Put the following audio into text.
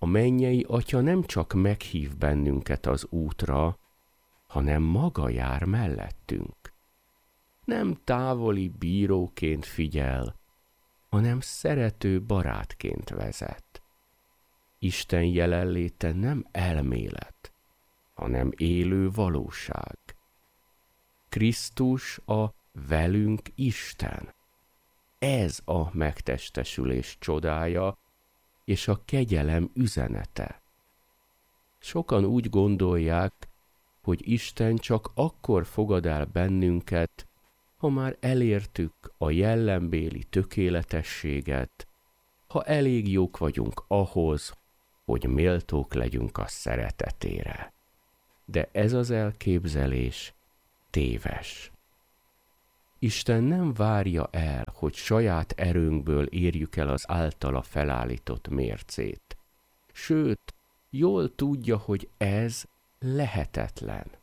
A mennyei Atya nem csak meghív bennünket az útra, hanem maga jár mellettünk. Nem távoli bíróként figyel, hanem szerető barátként vezet. Isten jelenléte nem elmélet, hanem élő valóság. Krisztus a velünk Isten. Ez a megtestesülés csodája és a kegyelem üzenete. Sokan úgy gondolják, hogy Isten csak akkor fogad el bennünket, ha már elértük a jellembéli tökéletességet, ha elég jók vagyunk ahhoz, hogy méltók legyünk a szeretetére. De ez az elképzelés téves. Isten nem várja el, hogy saját erőnkből érjük el az általa felállított mércét. Sőt, jól tudja, hogy ez lehetetlen.